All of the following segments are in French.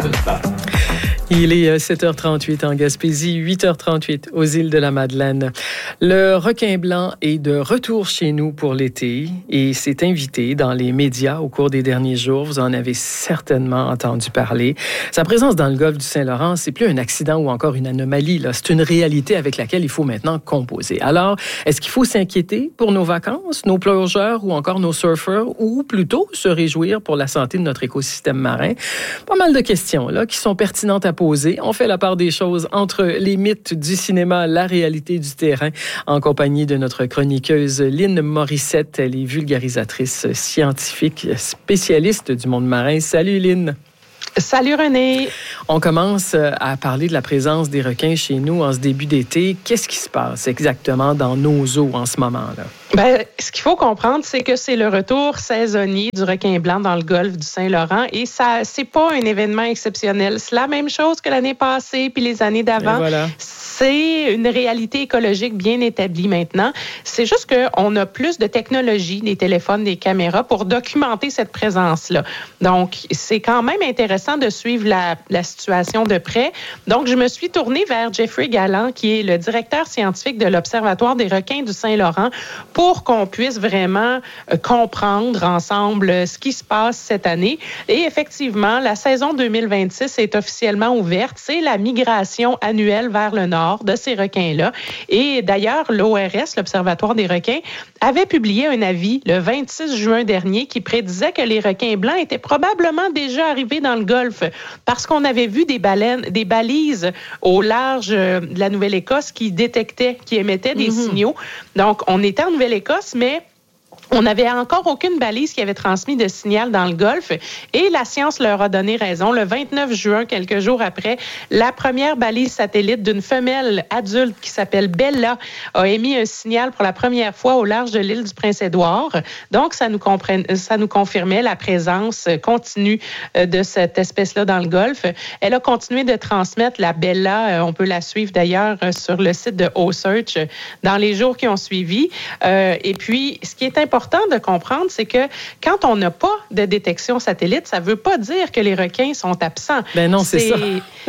Il est 7h38 en Gaspésie, 8h38 aux îles de la Madeleine. Le requin blanc est de retour chez nous pour l'été et s'est invité dans les médias au cours des derniers jours. Vous en avez certainement entendu parler. Sa présence dans le golfe du Saint-Laurent, c'est plus un accident ou encore une anomalie, là. C'est une réalité avec laquelle il faut maintenant composer. Alors, est-ce qu'il faut s'inquiéter pour nos vacances, nos plongeurs ou encore nos surfeurs, ou plutôt se réjouir pour la santé de notre écosystème marin? Pas mal de questions là, qui sont pertinentes à poser. On fait la part des choses entre les mythes du cinéma, la réalité du terrain, en compagnie de notre chroniqueuse Lynn Morissette. Elle est vulgarisatrice scientifique, spécialiste du monde marin. Salut Lynn. Salut René. On commence à parler de la présence des requins chez nous en ce début d'été. Qu'est-ce qui se passe exactement dans nos eaux en ce moment-là? Ce qu'il faut comprendre, c'est que c'est le retour saisonnier du requin blanc dans le golfe du Saint-Laurent et ça, c'est pas un événement exceptionnel. C'est la même chose que l'année passée puis les années d'avant. Voilà. C'est une réalité écologique bien établie maintenant. C'est juste qu'on a plus de technologie, des téléphones, des caméras pour documenter cette présence-là. Donc, c'est quand même intéressant de suivre la situation de près. Donc, je me suis tournée vers Jeffrey Galland, qui est le directeur scientifique de l'Observatoire des requins du Saint-Laurent, pour qu'on puisse vraiment comprendre ensemble ce qui se passe cette année. Et effectivement, la saison 2026 est officiellement ouverte. C'est la migration annuelle vers le nord de ces requins-là. Et d'ailleurs, l'ORS, l'Observatoire des requins, avait publié un avis le 26 juin dernier qui prédisait que les requins blancs étaient probablement déjà arrivés dans le golfe parce qu'on avait vu des balises au large de la Nouvelle-Écosse qui émettaient des signaux. Donc, on était en Nouvelle-Écosse, mais on n'avait encore aucune balise qui avait transmis de signal dans le golfe et la science leur a donné raison. Le 29 juin, quelques jours après, la première balise satellite d'une femelle adulte qui s'appelle Bella a émis un signal pour la première fois au large de l'île du Prince-Édouard. Donc, ça nous confirmait la présence continue de cette espèce-là dans le golfe. Elle a continué de transmettre la Bella. On peut la suivre d'ailleurs sur le site de O-Search dans les jours qui ont suivi. Et puis, ce qui est important de comprendre, c'est que quand on n'a pas de détection satellite, ça ne veut pas dire que les requins sont absents. Ben non, c'est ça.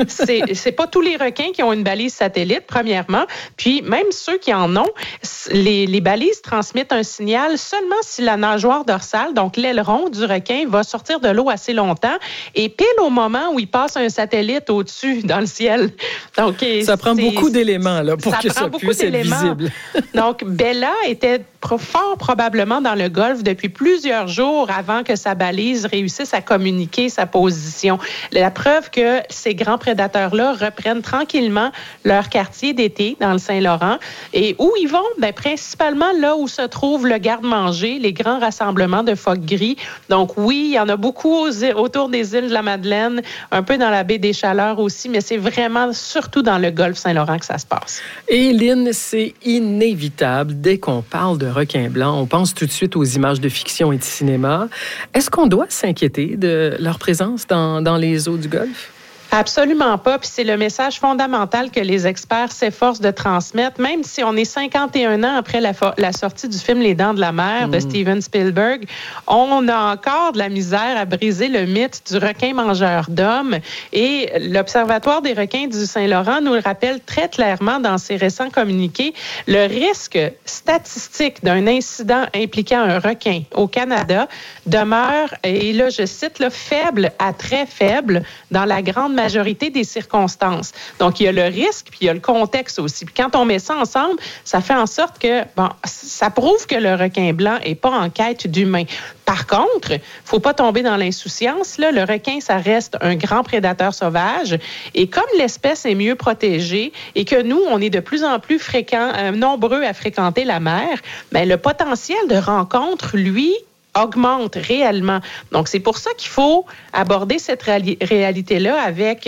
C'est pas tous les requins qui ont une balise satellite, premièrement. Puis même ceux qui en ont, les balises transmettent un signal seulement si la nageoire dorsale, donc l'aileron du requin, va sortir de l'eau assez longtemps et pile au moment où il passe un satellite au-dessus dans le ciel. Donc, ça prend beaucoup d'éléments là, pour que ça puisse être visible. Donc, Bella était fort probablement dans le golfe depuis plusieurs jours avant que sa balise réussisse à communiquer sa position. La preuve que ces grands prédateurs-là reprennent tranquillement leur quartier d'été dans le Saint-Laurent. Et où ils vont? Bien, principalement là où se trouve le garde-manger, les grands rassemblements de phoques gris. Donc oui, il y en a beaucoup autour des îles de la Madeleine, un peu dans la baie des Chaleurs aussi, mais c'est vraiment surtout dans le golfe Saint-Laurent que ça se passe. Et Lynn, c'est inévitable. Dès qu'on parle de requins blancs, on pense tout de suite aux images de fiction et de cinéma. Est-ce qu'on doit s'inquiéter de leur présence dans les eaux du Golfe? Absolument pas. Puis c'est le message fondamental que les experts s'efforcent de transmettre, même si on est 51 ans après la sortie du film Les Dents de la mer de Steven Spielberg. On a encore de la misère à briser le mythe du requin mangeur d'hommes. Et l'Observatoire des requins du Saint-Laurent nous le rappelle très clairement dans ses récents communiqués. Le risque statistique d'un incident impliquant un requin au Canada demeure, et là je cite, là, faible à très faible dans la grande majorité des circonstances. Donc, il y a le risque, puis il y a le contexte aussi. Puis quand on met ça ensemble, ça fait en sorte que, ça prouve que le requin blanc n'est pas en quête d'humains. Par contre, il ne faut pas tomber dans l'insouciance. Là. Le requin, ça reste un grand prédateur sauvage. Et comme l'espèce est mieux protégée et que nous, on est de plus en plus nombreux à fréquenter la mer, bien, le potentiel de rencontre, lui, augmente réellement. Donc, c'est pour ça qu'il faut aborder cette réalité-là avec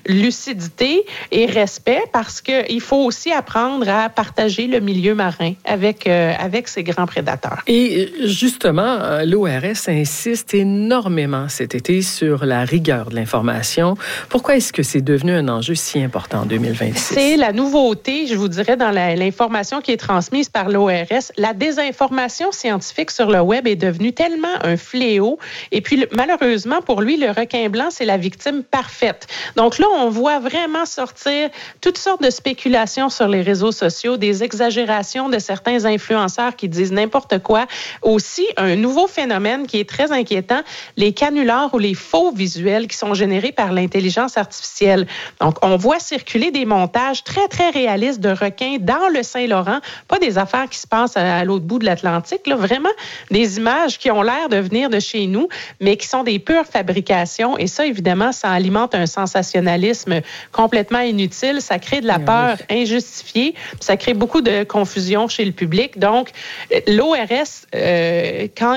lucidité et respect parce qu'il faut aussi apprendre à partager le milieu marin avec ces grands prédateurs. Et justement, l'ORS insiste énormément cet été sur la rigueur de l'information. Pourquoi est-ce que c'est devenu un enjeu si important en 2026? C'est la nouveauté, je vous dirais, dans l'information qui est transmise par l'ORS. La désinformation scientifique sur le web est devenue devenu tellement un fléau. Et puis, malheureusement, pour lui, le requin blanc, c'est la victime parfaite. Donc là, on voit vraiment sortir toutes sortes de spéculations sur les réseaux sociaux, des exagérations de certains influenceurs qui disent n'importe quoi. Aussi, un nouveau phénomène qui est très inquiétant, les canulars ou les faux visuels qui sont générés par l'intelligence artificielle. Donc, on voit circuler des montages très, très réalistes de requins dans le Saint-Laurent, pas des affaires qui se passent à l'autre bout de l'Atlantique, là, vraiment des images qui ont l'air de venir de chez nous, mais qui sont des pures fabrications. Et ça, évidemment, ça alimente un sensationnalisme complètement inutile. Ça crée de la peur injustifiée. Ça crée beaucoup de confusion chez le public. Donc, l'ORS, quand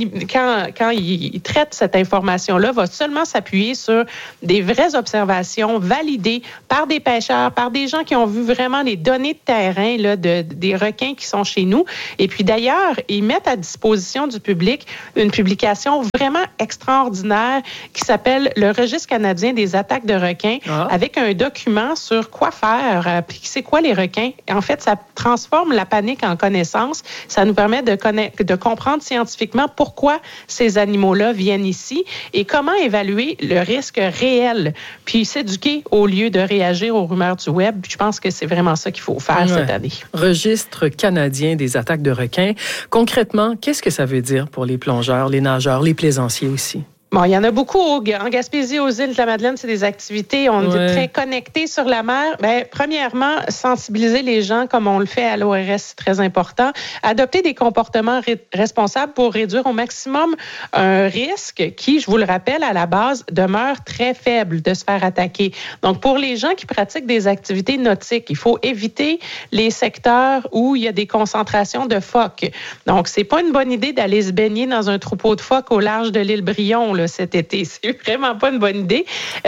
il traite cette information-là, va seulement s'appuyer sur des vraies observations validées par des pêcheurs, par des gens qui ont vu vraiment les données de terrain là, des requins qui sont chez nous. Et puis d'ailleurs, ils mettent à disposition du public une publication vraiment extraordinaire qui s'appelle le Registre canadien des attaques de requins, avec un document sur quoi faire, puis c'est quoi les requins. En fait, ça transforme la panique en connaissance. Ça nous permet de comprendre scientifiquement pourquoi ces animaux-là viennent ici et comment évaluer le risque réel, puis s'éduquer au lieu de réagir aux rumeurs du web. Je pense que c'est vraiment ça qu'il faut faire cette année. Registre canadien des attaques de requins. Concrètement, qu'est-ce que ça veut dire pour les plongeurs, les nageurs, les plaisanciers aussi? Bon, il y en a beaucoup. En Gaspésie, aux îles de la Madeleine, c'est des activités. On est très connectés sur la mer. Bien, premièrement, sensibiliser les gens comme on le fait à l'ORS, c'est très important. Adopter des comportements responsables pour réduire au maximum un risque qui, je vous le rappelle, à la base, demeure très faible de se faire attaquer. Donc, pour les gens qui pratiquent des activités nautiques, il faut éviter les secteurs où il y a des concentrations de phoques. Donc, c'est pas une bonne idée d'aller se baigner dans un troupeau de phoques au large de l'île Brion, cet été. C'est vraiment pas une bonne idée.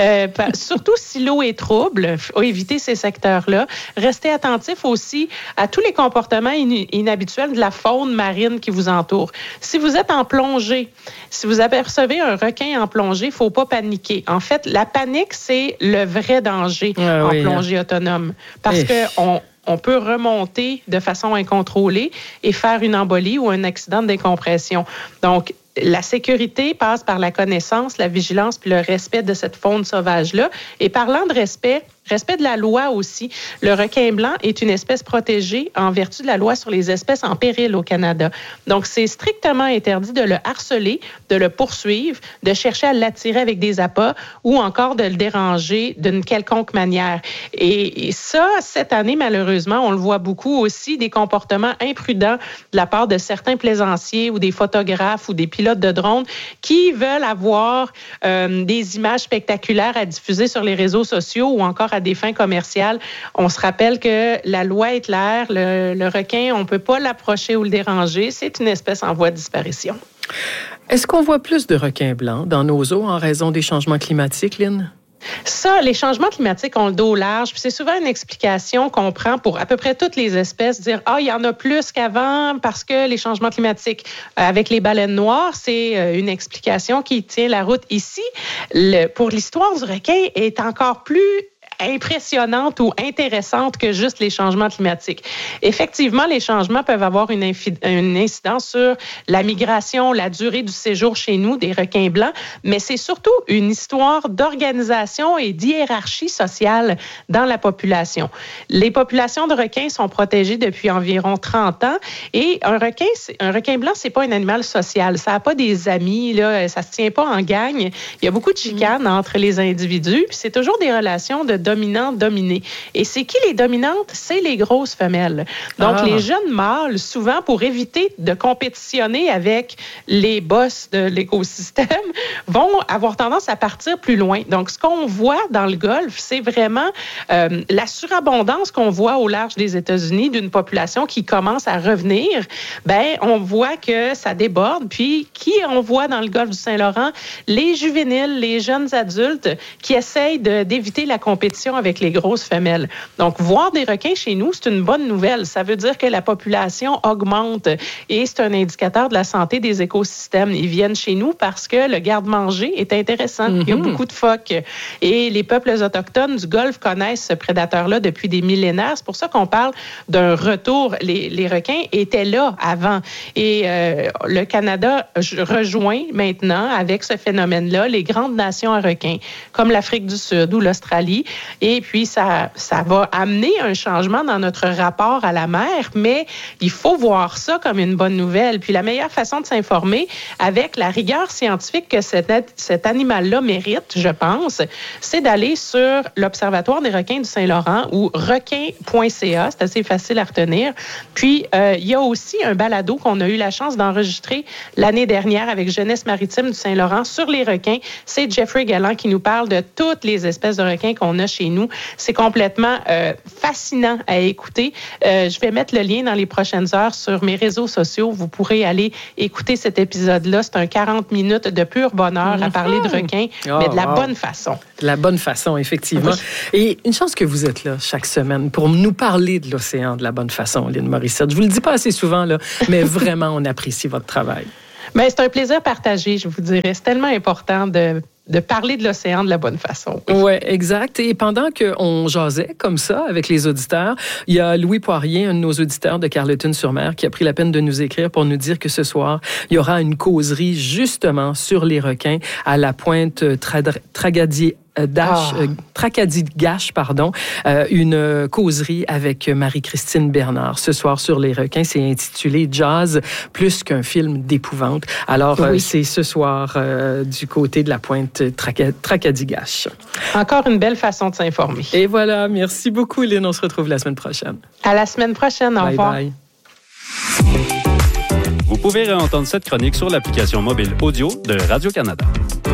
Surtout si l'eau est trouble, il faut éviter ces secteurs-là. Restez attentif aussi à tous les comportements inhabituels de la faune marine qui vous entoure. Si vous êtes en plongée, si vous apercevez un requin en plongée, il ne faut pas paniquer. En fait, la panique, c'est le vrai danger en plongée autonome. Parce qu'on peut remonter de façon incontrôlée et faire une embolie ou un accident de décompression. Donc, la sécurité passe par la connaissance, la vigilance puis le respect de cette faune sauvage-là. Et parlant de respect de la loi aussi. Le requin blanc est une espèce protégée en vertu de la loi sur les espèces en péril au Canada. Donc, c'est strictement interdit de le harceler, de le poursuivre, de chercher à l'attirer avec des appâts ou encore de le déranger d'une quelconque manière. Et ça, cette année, malheureusement, on le voit beaucoup aussi, des comportements imprudents de la part de certains plaisanciers ou des photographes ou des pilotes de drones qui veulent avoir des images spectaculaires à diffuser sur les réseaux sociaux ou encore à des fins commerciales. On se rappelle que la loi est claire, le requin, on ne peut pas l'approcher ou le déranger. C'est une espèce en voie de disparition. Est-ce qu'on voit plus de requins blancs dans nos eaux en raison des changements climatiques, Lynn? Ça, les changements climatiques ont le dos large. Puis c'est souvent une explication qu'on prend pour à peu près toutes les espèces, dire « Ah, il y en a plus qu'avant parce que les changements climatiques. » Avec les baleines noires, c'est une explication qui tient la route ici. Pour l'histoire du requin est encore plus impressionnante ou intéressante que juste les changements climatiques. Effectivement, les changements peuvent avoir une incidence sur la migration, la durée du séjour chez nous des requins blancs, mais c'est surtout une histoire d'organisation et d'hiérarchie sociale dans la population. Les populations de requins sont protégées depuis environ 30 ans et un requin blanc, c'est pas un animal social. Ça n'a pas des amis, là, ça se tient pas en gang. Il y a beaucoup de chicanes entre les individus, puis c'est toujours des relations de dominant-dominé. Et c'est qui les dominantes? C'est les grosses femelles. Donc, les jeunes mâles, souvent, pour éviter de compétitionner avec les boss de l'écosystème, vont avoir tendance à partir plus loin. Donc, ce qu'on voit dans le Golfe, c'est vraiment la surabondance qu'on voit au large des États-Unis d'une population qui commence à revenir. Bien, on voit que ça déborde. Puis, qui on voit dans le Golfe du Saint-Laurent? Les juvéniles, les jeunes adultes qui essayent d'éviter la compétition compétition avec les grosses femelles. Donc, voir des requins chez nous, c'est une bonne nouvelle. Ça veut dire que la population augmente et c'est un indicateur de la santé des écosystèmes. Ils viennent chez nous parce que le garde-manger est intéressant. Il y a beaucoup de phoques. Et les peuples autochtones du Golfe connaissent ce prédateur-là depuis des millénaires. C'est pour ça qu'on parle d'un retour. Les requins étaient là avant. Et le Canada rejoint maintenant, avec ce phénomène-là, les grandes nations à requins, comme l'Afrique du Sud ou l'Australie. Et puis, ça va amener un changement dans notre rapport à la mer, mais il faut voir ça comme une bonne nouvelle. Puis, la meilleure façon de s'informer, avec la rigueur scientifique que cet animal-là mérite, je pense, c'est d'aller sur l'Observatoire des requins du Saint-Laurent ou requin.ca. C'est assez facile à retenir. Puis, il y a aussi un balado qu'on a eu la chance d'enregistrer l'année dernière avec Jeunesse maritime du Saint-Laurent sur les requins. C'est Jeffrey Galland qui nous parle de toutes les espèces de requins qu'on a chez nous. C'est complètement fascinant à écouter. Je vais mettre le lien dans les prochaines heures sur mes réseaux sociaux. Vous pourrez aller écouter cet épisode-là. C'est un 40 minutes de pur bonheur à parler de requins, mais de la bonne façon. De la bonne façon, effectivement. Oui. Et une chance que vous êtes là chaque semaine pour nous parler de l'océan de la bonne façon, Lynn Morissette. Je vous le dis pas assez souvent, là, mais vraiment, on apprécie votre travail. Bien, c'est un plaisir partagé, je vous dirais. C'est tellement important de parler de l'océan de la bonne façon. Oui, exact. Et pendant qu'on jasait comme ça avec les auditeurs, il y a Louis Poirier, un de nos auditeurs de Carleton-sur-Mer, qui a pris la peine de nous écrire pour nous dire que ce soir, il y aura une causerie justement sur les requins à la pointe Tracadie-Gache, une causerie avec Marie-Christine Bernard. Ce soir sur les requins, c'est intitulé Jazz plus qu'un film d'épouvante. Alors, c'est ce soir du côté de la pointe Tracadie-Gache. Encore une belle façon de s'informer. Et voilà, merci beaucoup, Lynn. On se retrouve la semaine prochaine. À la semaine prochaine. Au revoir. Bye. Vous pouvez réentendre cette chronique sur l'application mobile audio de Radio-Canada.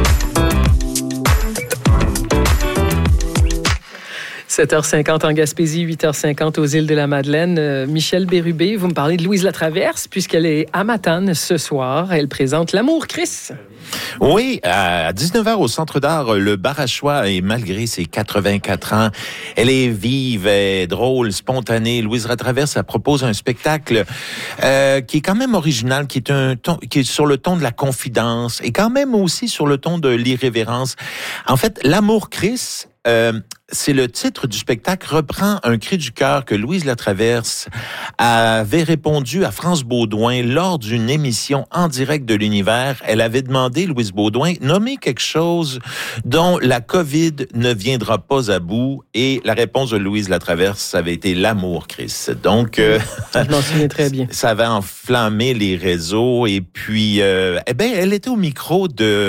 7h50 en Gaspésie, 8h50 aux îles de la Madeleine. Michel Bérubé, vous me parlez de Louise Latraverse, puisqu'elle est à Matane ce soir. Elle présente L'Amour, Chris. Oui, à 19h au Centre d'art, le Barachois, et malgré ses 84 ans, elle est vive, elle est drôle, spontanée. Louise Latraverse, elle propose un spectacle qui est quand même original, qui est sur le ton de la confidence et quand même aussi sur le ton de l'irrévérence. En fait, L'Amour, Chris, c'est le titre du spectacle, reprend un cri du cœur que Louise Latraverse avait répondu à France Baudouin lors d'une émission en direct de l'Univers. Elle avait demandé, Louise Baudouin, nommer quelque chose dont la COVID ne viendra pas à bout. Et la réponse de Louise Latraverse, ça avait été l'amour, Chris. Donc, je m'en souviens très bien. Ça avait enflammé les réseaux. Et puis, elle était au micro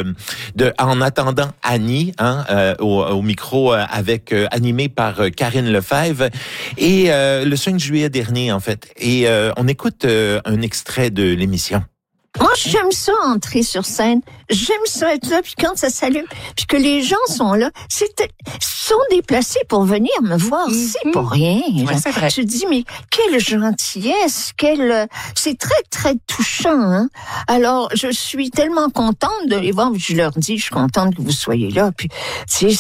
en attendant Annie, au micro animé par Karine Lefebvre, et le 5 juillet dernier, en fait. Et on écoute un extrait de l'émission. Moi, j'aime ça entrer sur scène. J'aime ça être là, puis quand ça s'allume, puis que les gens sont là, sont déplacés pour venir me voir. C'est pour rien. Ouais, c'est vrai. Je dis, mais quelle gentillesse, c'est très, très touchant, hein. Alors, je suis tellement contente de les voir. Je leur dis, je suis contente que vous soyez là. Puis, c'est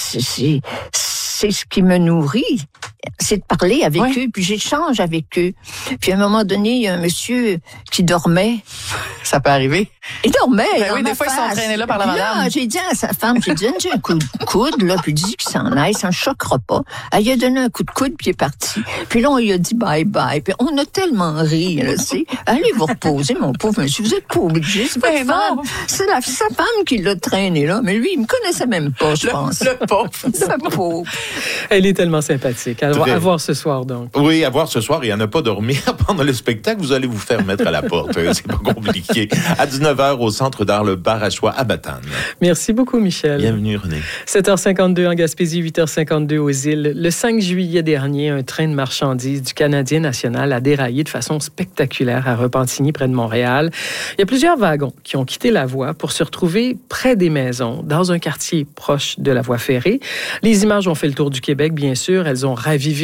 ce qui me nourrit, c'est de parler avec eux, puis j'échange avec eux. Puis à un moment donné, il y a un monsieur qui dormait. Ça peut arriver. Il dormait. Ben oui, des fois, ils sont entraînés là par la madame. Là, j'ai dit à sa femme, j'ai un coup de coude, là, puis il dit qu'il s'en aille, ça ne choquera pas. Elle lui a donné un coup de coude, puis il est parti. Puis là, on lui a dit bye-bye. Puis on a tellement ri, là, tu sais. Allez vous reposer, mon pauvre monsieur. Vous êtes pas obligé. C'est votre femme. C'est sa femme qui l'a traîné là. Mais lui, il me connaissait même pas, je pense. Le pauvre. Le pauvre. Elle est tellement sympathique. À voir ce soir, donc. Oui, à voir ce soir et à ne pas dormir pendant le spectacle. Vous allez vous faire mettre à la porte. C'est pas compliqué. À 19h au Centre d'art Le Barachois à Matane. Merci beaucoup, Michel. Bienvenue, René. 7h52 en Gaspésie, 8h52 aux îles. Le 5 juillet dernier, un train de marchandises du Canadien national a déraillé de façon spectaculaire à Repentigny, près de Montréal. Il y a plusieurs wagons qui ont quitté la voie pour se retrouver près des maisons, dans un quartier proche de la voie ferrée. Les images ont fait le tour du Québec, bien sûr. Elles ont ravivé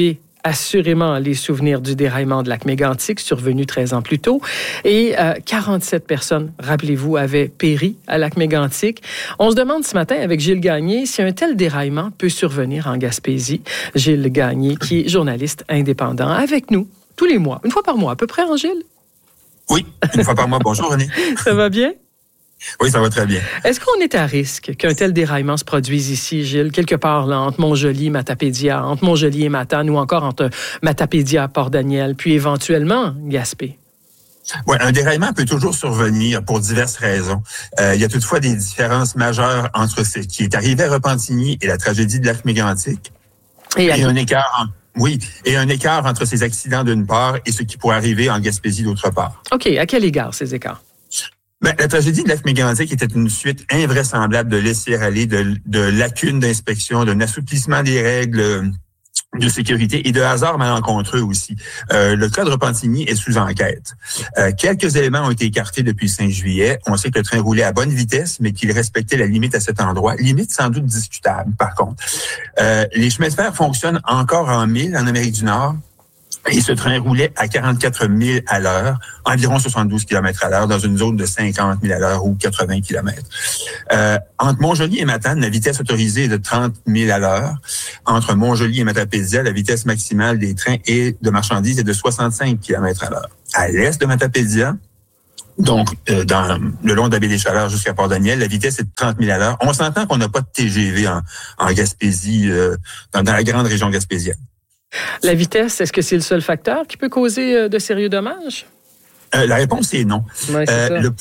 assurément les souvenirs du déraillement de Lac-Mégantic survenu 13 ans plus tôt. Et 47 personnes, rappelez-vous, avaient péri à Lac-Mégantic. On se demande ce matin avec Gilles Gagné si un tel déraillement peut survenir en Gaspésie. Gilles Gagné, qui est journaliste indépendant, avec nous tous les mois, une fois par mois à peu près, hein, Gilles? Oui, une fois par mois. Bonjour, René. Ça va bien? Oui, ça va très bien. Est-ce qu'on est à risque qu'un tel déraillement se produise ici, Gilles, quelque part là, entre Montjoly et Matapédia, entre Montjoly et Matane, ou encore entre Matapédia et Port-Daniel, puis éventuellement Gaspé? Oui, un déraillement peut toujours survenir pour diverses raisons. Il y a toutefois des différences majeures entre ce qui est arrivé à Repentigny et la tragédie de Lac-Mégantic. Et un écart entre ces accidents d'une part et ce qui pourrait arriver en Gaspésie d'autre part. OK. À quel égard ces écarts? La tragédie de Lac-Mégantic était une suite invraisemblable de laisser-aller, de lacunes d'inspection, d'un assouplissement des règles de sécurité et de hasard malencontreux aussi. Le cas de Repentigny est sous enquête. Quelques éléments ont été écartés depuis le 5 juillet. On sait que le train roulait à bonne vitesse, mais qu'il respectait la limite à cet endroit. Limite sans doute discutable, par contre. Les chemins de fer fonctionnent encore en mille en Amérique du Nord. Et ce train roulait à 44 000 à l'heure, environ 72 km à l'heure, dans une zone de 50 000 à l'heure ou 80 km. Entre Montjoly et Matane, la vitesse autorisée est de 30 000 à l'heure. Entre Montjoly et Matapédia, la vitesse maximale des trains et de marchandises est de 65 km à l'heure. À l'est de Matapédia, donc dans le long de la baie des Chaleurs jusqu'à Port-Daniel, la vitesse est de 30 000 à l'heure. On s'entend qu'on n'a pas de TGV en Gaspésie, dans la grande région gaspésienne. La vitesse, est-ce que c'est le seul facteur qui peut causer de sérieux dommages? La réponse est non. Ouais, c'est le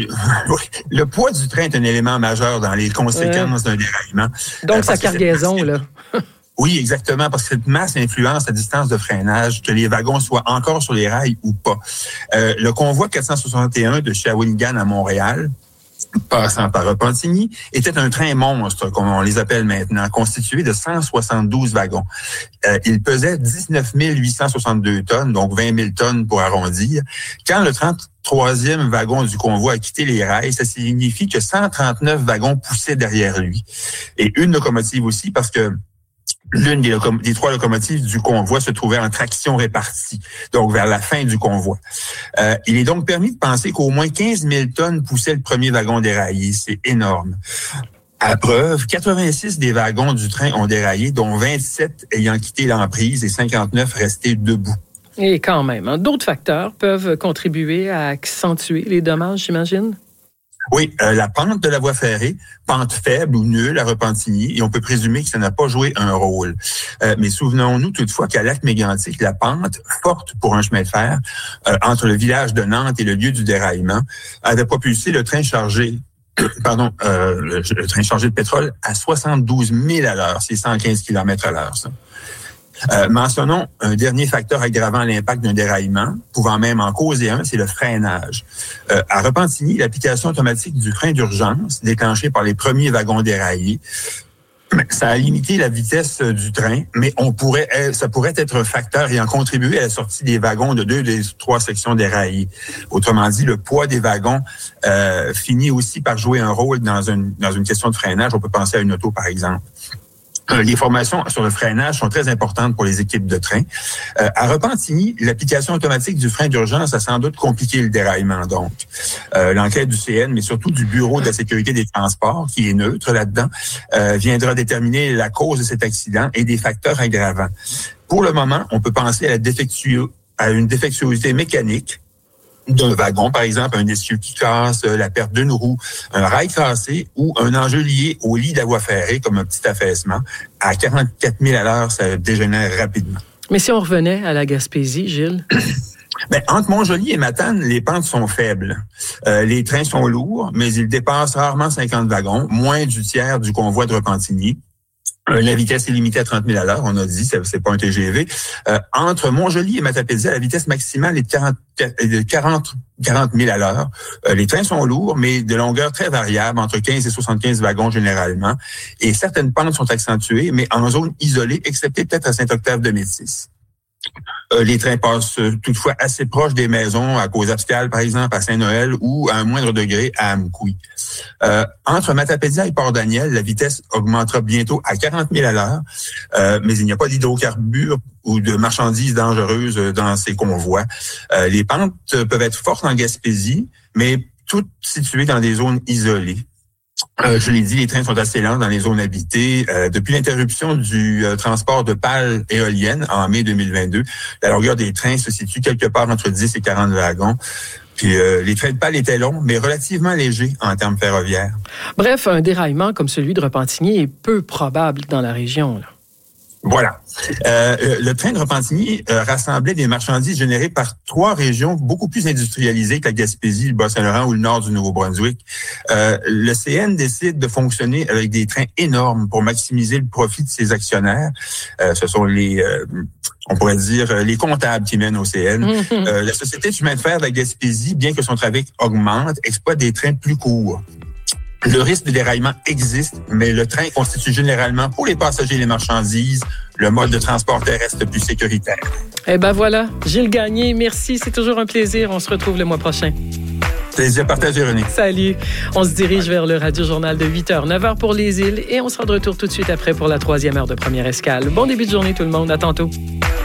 poids du train est un élément majeur dans les conséquences d'un déraillement. Donc, sa cargaison, là. Oui, exactement, parce que cette masse influence la distance de freinage, que les wagons soient encore sur les rails ou pas. Le convoi 461 de Shawinigan à Montréal, passant par Repentigny, était un train monstre, comme on les appelle maintenant, constitué de 172 wagons. Il pesait 19 862 tonnes, donc 20 000 tonnes pour arrondir. Quand le 33e wagon du convoi a quitté les rails, ça signifie que 139 wagons poussaient derrière lui. Et une locomotive aussi, parce que l'une des trois locomotives du convoi se trouvait en traction répartie, donc vers la fin du convoi. Il est donc permis de penser qu'au moins 15 000 tonnes poussaient le premier wagon déraillé. C'est énorme. À preuve, 86 des wagons du train ont déraillé, dont 27 ayant quitté l'emprise et 59 restés debout. Et quand même, hein, d'autres facteurs peuvent contribuer à accentuer les dommages, j'imagine? Oui, la pente de la voie ferrée, pente faible ou nulle à Repentigny, et on peut présumer que ça n'a pas joué un rôle. Mais souvenons-nous toutefois qu'à Lac-Mégantic, la pente, forte pour un chemin de fer, entre le village de Nantes et le lieu du déraillement, avait propulsé le train chargé le train chargé de pétrole à 72 000 à l'heure. C'est 115 km à l'heure, ça. Mentionnons un dernier facteur aggravant l'impact d'un déraillement, pouvant même en causer un, c'est le freinage. À Repentigny, l'application automatique du frein d'urgence, déclenchée par les premiers wagons déraillés, ça a limité la vitesse du train, mais ça pourrait être un facteur ayant contribué à la sortie des wagons de 2 des 3 sections déraillées. Autrement dit, le poids des wagons finit aussi par jouer un rôle dans une question de freinage. On peut penser à une auto, par exemple. Les formations sur le freinage sont très importantes pour les équipes de train. À Repentigny, l'application automatique du frein d'urgence a sans doute compliqué le déraillement. Donc, l'enquête du CN, mais surtout du Bureau de la sécurité des transports, qui est neutre là-dedans, viendra déterminer la cause de cet accident et des facteurs aggravants. Pour le moment, on peut penser à une défectuosité mécanique d'un wagon, par exemple, un essieu qui casse, la perte d'une roue, un rail cassé ou un enjeu lié au lit de la voie ferrée, comme un petit affaissement. À 44 000 à l'heure, ça dégénère rapidement. Mais si on revenait à la Gaspésie, Gilles? Entre Montjoly et Matane, les pentes sont faibles. Les trains sont lourds, mais ils dépassent rarement 50 wagons, moins du tiers du convoi de Repentigny. La vitesse est limitée à 30 000 à l'heure, on a dit, c'est pas un TGV. Entre Montjoly et Matapédia, la vitesse maximale est de 40 000 à l'heure. Les trains sont lourds, mais de longueur très variable, entre 15 et 75 wagons généralement. Et certaines pentes sont accentuées, mais en zone isolée, excepté peut-être à Saint-Octave-de-Métis. Les trains passent toutefois assez proches des maisons, à Cause-Abstial, par exemple, à Saint-Noël, ou à un moindre degré à Amkoui. Entre Matapédia et Port-Daniel, la vitesse augmentera bientôt à 40 000 à l'heure, mais il n'y a pas d'hydrocarbures ou de marchandises dangereuses dans ces convois. Les pentes peuvent être fortes en Gaspésie, mais toutes situées dans des zones isolées. Je l'ai dit, les trains sont assez lents dans les zones habitées. Depuis l'interruption du transport de pales éoliennes en mai 2022, la longueur des trains se situe quelque part entre 10 et 40 wagons. Puis les trains de pales étaient longs, mais relativement légers en termes ferroviaires. Bref, un déraillement comme celui de Repentigny est peu probable dans la région, là. Voilà. Le train de Repentigny rassemblait des marchandises générées par 3 régions beaucoup plus industrialisées que la Gaspésie, le Bas-Saint-Laurent ou le nord du Nouveau-Brunswick. Le CN décide de fonctionner avec des trains énormes pour maximiser le profit de ses actionnaires. Ce sont on pourrait dire, les comptables qui mènent au CN. La Société de chemin de fer de la Gaspésie, bien que son trafic augmente, exploite des trains plus courts. Le risque de déraillement existe, mais le train constitue généralement, pour les passagers et les marchandises, le mode de transport terrestre le plus sécuritaire. Eh ben voilà, Gilles Gagné, merci, c'est toujours un plaisir. On se retrouve le mois prochain. Plaisir partagé, René. Salut. On se dirige vers le Radio-Journal de 8h, 9h pour les îles et on sera de retour tout de suite après pour la 3e heure de Première Escale. Bon début de journée tout le monde, à tantôt.